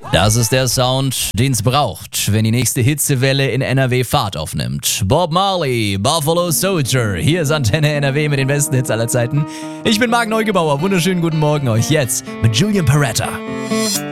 Das ist der Sound, den es braucht, wenn die nächste Hitzewelle in NRW Fahrt aufnimmt. Bob Marley, Buffalo Soldier. Hier ist Antenne NRW mit den besten Hits aller Zeiten. Ich bin Marc Neugebauer. Wunderschönen guten Morgen euch jetzt mit Julian Peretta.